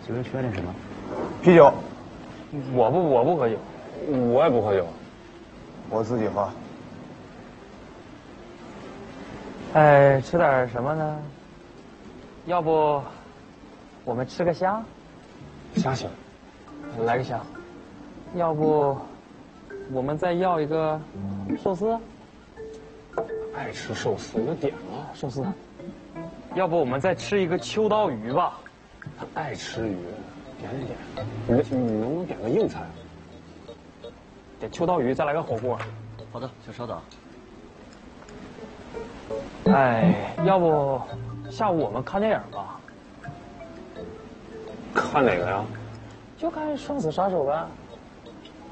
几位需要点什么？ 啤酒， 我不喝酒，我也不喝酒。 我自己喝。 哎，吃点什么呢？要不我们吃个虾？虾行，来个虾。要不我们再要一个寿司？爱吃寿司就点了寿司。要不我们再吃一个秋刀鱼吧？他爱吃鱼，点。你能不能点个硬菜？点秋刀鱼，再来个火锅。 好的，请稍等。 哎，要不下午我们看电影吧？看哪个呀？就看《双子杀手》呗。